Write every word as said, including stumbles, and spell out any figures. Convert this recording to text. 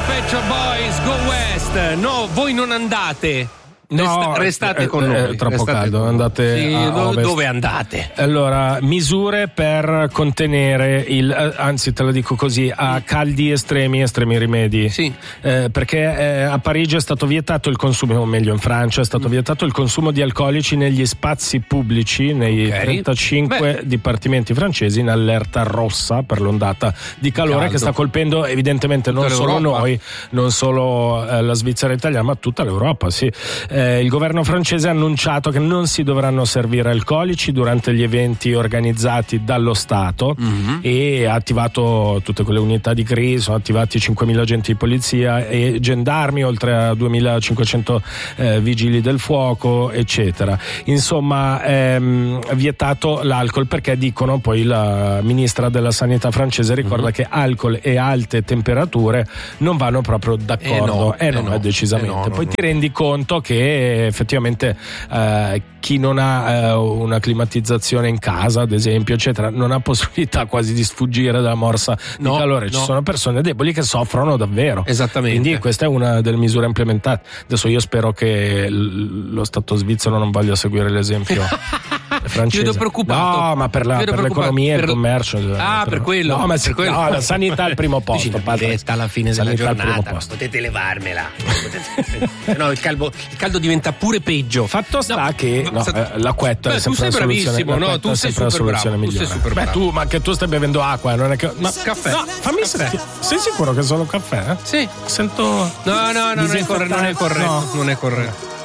Pet Shop Boys, Go West. No, voi non andate. No, restate è, con è, noi. È troppo restate caldo, andate sì, a do, ovest. Dove andate? Allora, misure per contenere il, anzi te lo dico così, a caldi estremi, estremi rimedi. Sì. Eh, perché eh, a Parigi è stato vietato il consumo, o meglio in Francia è stato mm. vietato il consumo di alcolici negli spazi pubblici, nei okay. trentacinque Beh. dipartimenti francesi in allerta rossa per l'ondata di calore Caldo. che sta colpendo evidentemente tutta non l'Europa. solo noi, non solo eh, la Svizzera italiana, ma tutta l'Europa, sì. Eh, il governo francese ha annunciato che non si dovranno servire alcolici durante gli eventi organizzati dallo Stato mm-hmm. e ha attivato tutte quelle unità di crisi, sono attivati cinquemila agenti di polizia e gendarmi, oltre a duemilacinquecento eh, vigili del fuoco, eccetera. Insomma, ehm, vietato l'alcol perché dicono, poi la ministra della sanità francese ricorda mm-hmm. che alcol e alte temperature non vanno proprio d'accordo e eh no, eh no, no, decisamente. Eh no, no, poi no. ti rendi conto che effettivamente eh, chi non ha eh, una climatizzazione in casa, ad esempio, eccetera, non ha possibilità quasi di sfuggire dalla morsa no, di calore. Ci no. sono persone deboli che soffrono davvero. Esattamente. Quindi questa è una delle misure implementate. Adesso io spero che l- lo Stato svizzero non voglia seguire l'esempio francese. Vedo preoccupato. No, ma per, la, per l'economia e per... il commercio. Ah, per, per quello. No, ma per quello. No, la sanità al primo posto. Detta alla fine della giornata. Potete levarmela. Potete... no, il caldo, il caldo diventa pure peggio. Fatto sta no, che no, sta... eh, l'acquetta Beh, è sempre tu sei bravissimo, no? Tu sei super bravo. Tu sei super bravo. Beh, tu, ma che tu stai bevendo acqua, non è che. Ma caffè. No, fammi sentire. Sei sicuro che è solo caffè? Eh? Sì. Sento. No, no, no, non è corretto. Non è corretto. Non è corretto.